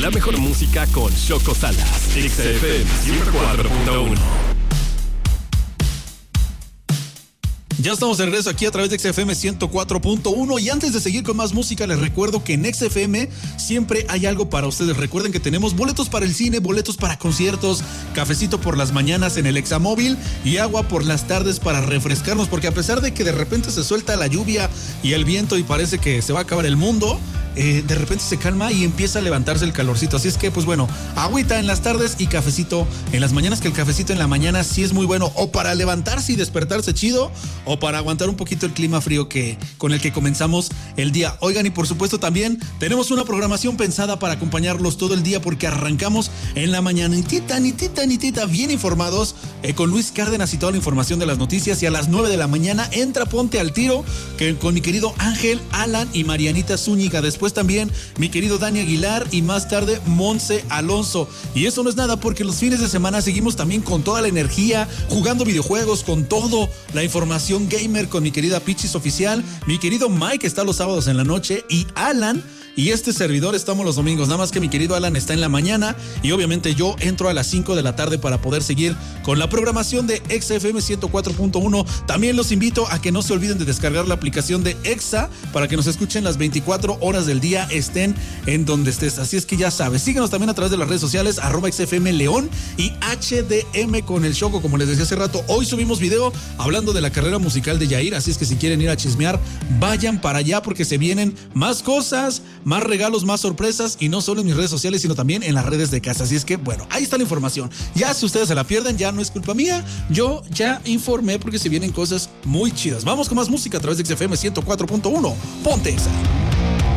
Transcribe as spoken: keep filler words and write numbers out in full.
La mejor música con Choco Salas. X F M ciento cuatro punto uno. Ya estamos de regreso aquí a través de X F M ciento cuatro punto uno y antes de seguir con más música les recuerdo que en X F M siempre hay algo para ustedes. Recuerden que tenemos boletos para el cine, boletos para conciertos, cafecito por las mañanas en el Examóvil y agua por las tardes para refrescarnos, porque a pesar de que de repente se suelta la lluvia y el viento y parece que se va a acabar el mundo, eh, de repente se calma y empieza a levantarse el calorcito. Así es que pues bueno, agüita en las tardes y cafecito en las mañanas, que el cafecito en la mañana sí es muy bueno o para levantarse y despertarse chido o para aguantar un poquito el clima frío que, con el que comenzamos el día. Oigan, y por supuesto también tenemos una programación pensada para acompañarlos todo el día, porque arrancamos en la mañana nitita, nitita, nitita, bien informados, eh, con Luis Cárdenas y toda la información de las noticias, y a las nueve de la mañana entra Ponte al Tiro, que con mi querido Ángel, Alan y Marianita Zúñiga. Después también mi querido Dani Aguilar y más tarde Monse Alonso. Y eso no es nada, porque los fines de semana seguimos también con toda la energía, jugando videojuegos, con todo, la información gamer con mi querida Pichis Oficial, mi querido Mike está los sábados en la noche y Alan y este servidor estamos los domingos, nada más que mi querido Alan está en la mañana y obviamente yo entro a las cinco de la tarde para poder seguir con la programación de X F M ciento cuatro punto uno. También los invito a que no se olviden de descargar la aplicación de Exa para que nos escuchen las veinticuatro horas del día, estén en donde estés. Así es que ya sabes, síguenos también a través de las redes sociales, arroba X F M León y H D M con el Choco, como les decía hace rato. Hoy subimos video hablando de la carrera musical de Yair, así es que si quieren ir a chismear, vayan para allá porque se vienen más cosas, más regalos, más sorpresas, y no solo en mis redes sociales, sino también en las redes de casa. Así es que, bueno, ahí está la información. Ya si ustedes se la pierden, ya no es culpa mía. Yo ya informé porque se vienen cosas muy chidas. Vamos con más música a través de X F M ciento cuatro punto uno. Ponte esa.